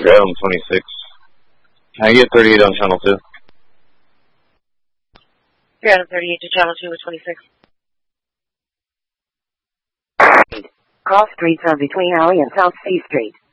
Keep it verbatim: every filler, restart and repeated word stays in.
Adam twenty-six. Can I get thirty-eight on channel two? Adam thirty-eight to channel two with twenty-six. Cross streets are between Alley and South C Street.